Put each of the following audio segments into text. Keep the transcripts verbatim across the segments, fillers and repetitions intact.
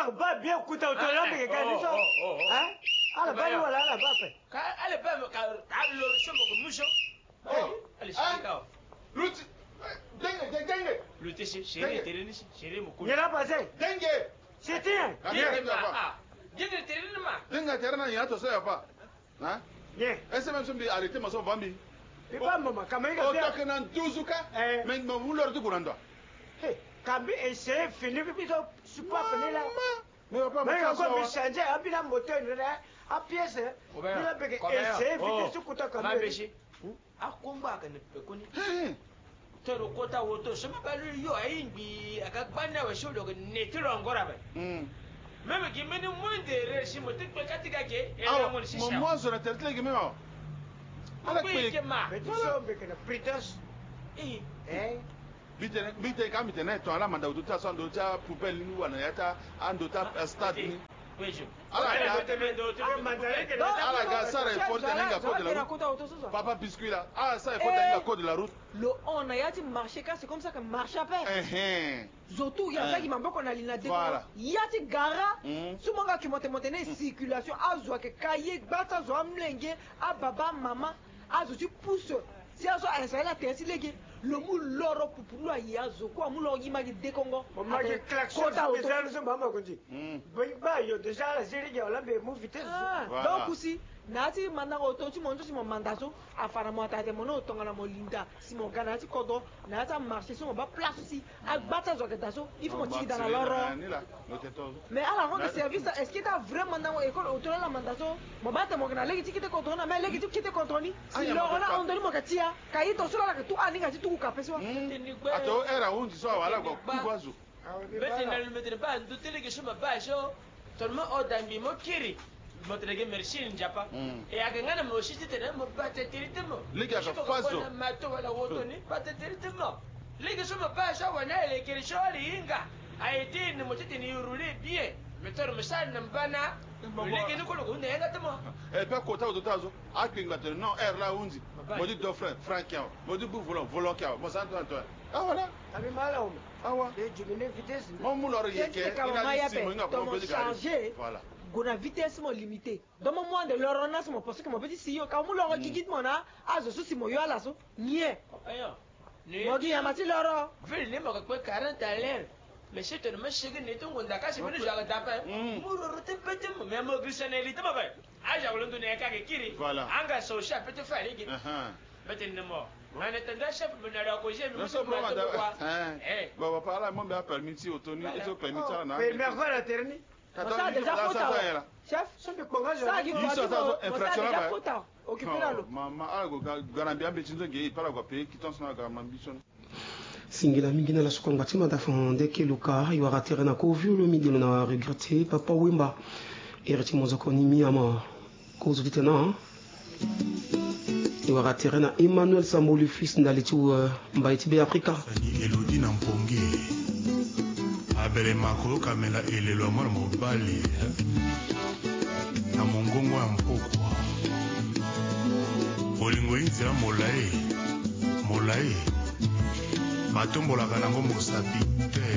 Car ba bien kuta otola me gani so. Hein? Ala ba ni wala ala ba pe. Ka ala ba ka ta lo so mo musho. Allez, c'est L'outil. Dengue, dengue. L'outil, c'est chéri, terrain, chéri, mon couille. Il a passé. Dengue. C'était un. Dengue, dengue, terrain, ma. Dengue, terrain, il y a tout ça, y a pas. Hein? Bien. Est-ce que même si on arrêté, ma soeur Bambi? Et pas maman, quand même. Oh, t'as qu'un an douze cas. Mais vous leur dites qu'on a doit. Hey, quand même, c'est fini, puis je suis pas fini là. Mais on va pas me changer. À bien moteur, à pièce. Il a essayer, puis tu coûtes comme ça. A combat que ne peut connaître. Tero kota woto sama balu yo aingi akakbana wa shodo ke netiro angora ba. Même qui mène moins de récits moté pe katika ke et la mon sisha. Moi sur la tête là que même. Ala pe ma. Mais tu sais que na prétence. Eh. Eh. Bite bite kam bite na to ala manda ututa so ndo cha poubelle ni wana yata ando ta stade ni. Oui je. Ala ga ça répond à code de la route. Papa biscuit là. Ah ça répond à code de la route. Le on a yati marché car c'est comme ça que marche à peine. Eh Zotou ya ça qui m'a beaucoup na lina de. Voilà. Yati gara. Soumanga qui monte monte circulation azwa ke kaye bata zo amlenge a baba maman azo tu pousse. Si azo esa la terre si lege le mou loro pupulu ayazo quoi mou loro yimagi de Congo. Maman qui klaxon ça les gens maman konji. Ba yo déjà la série ya la be mou vitesse. Donc aussi nati manda auto tu monto si mon mandaso afara mo tate mono tonga na molinda si mon ganati kodo nata marcher sur mon ba place aussi agbata zo ketaso il faut monter dans la loro. Mais à la rond de service est-ce que tu as vraiment dans école auto la mandaso mo bata mo kana legi tikite contrôle mais legi tikite contrôle si loro na on donne mo katia kai to so la que tu ani ngati tu ku kapeswa. Ato era unji so wala go kubwazo. Beti na le mettre pas de télé que je me base seulement au dambi mo kiri. Motrege merci njapa e akangana mo shiti tena mo bateterite mo liga ka fazo mato wala woto ni bateterite mo liga so mo basha wana ile kirishori inga aiti ni mo titi ni urule bien metor msana mbana liga ni ko lo ne nga temo e pe kota odotazo akinga tena non er la unzi mo di do frère frankian mo di bu volant volant ka mo santo anto ah voilà abi mala o ah wa de diminuer vitesse mo mu lor yeke ina si mo nga ko be changer voilà gona vitesse mo limité dans mon moins de l'ordonnance mo parce que mon petit si yo ka mo loro kikit mo na azo so si mo yo ala so nie ayo mo gi amati loro vile ne mo ka ko quarante à l'heure mais c'est te me chege ne to ngonda ka se me jo ga tapa mo ro te pete mo me mo grisonelité ba ba aja wo ndo ne ka ke kiri anga so sha pete fa ligi bete ne mo on attendait chef me na ko je me so ma to quoi eh ba ba la mo be permis auto ni eso permis ça na mais mais voilà terni. Ça déjà faute. Chef, ça qui infraction là. Occupé là. Maman, algo garambia betinzo ge para go pe kitonso na ga ambition. Singila mingina la sukonga tima da fonde ke luka yo ratira na ko vu le midi na regretter papa Wimba et retimo zokoni mi ama ko zutena yo ratira na Emmanuel Sambolu fils ndalitu mbaiti be Afrika. Elodie na mpongi. Abele makolo kamela elelo mwana mobali na mongongo ya mpokwa bolingo inzela molai molai batombolaka nango mosapi te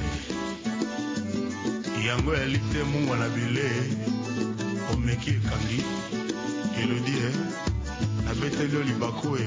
yango yali te mungwa na bile omeki ekangi elodie nabeteli yo libako